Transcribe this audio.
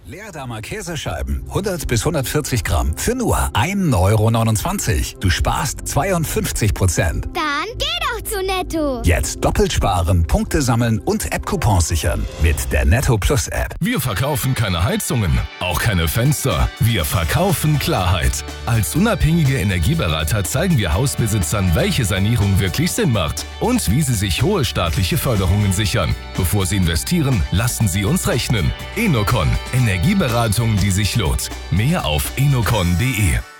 Leerdammer Käsescheiben, 100 bis 140 Gramm, für nur 1,29 €. Du sparst 52%. Dann geh doch zu Netto. Jetzt doppelt sparen, Punkte sammeln und App-Coupons sichern. Mit der Netto Plus App. Wir verkaufen keine Heizungen, auch keine Fenster. Wir verkaufen Klarheit. Als unabhängige Energieberater zeigen wir Hausbesitzern, welche Sanierung wirklich Sinn macht und wie sie sich hohe staatliche Förderungen sichern. Bevor sie investieren, lassen sie uns rechnen. Enocon. Energieberatung, die sich lohnt. Mehr auf enocon.de.